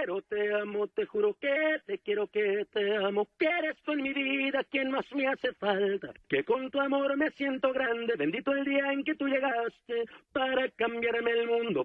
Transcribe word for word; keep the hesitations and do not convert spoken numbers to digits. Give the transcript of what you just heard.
quiero, te amo, te juro que te quiero, que te amo, que eres tú en mi vida quien más me hace falta, que con tu amor me siento grande, bendito el día en que tú llegaste para cambiarme el mundo,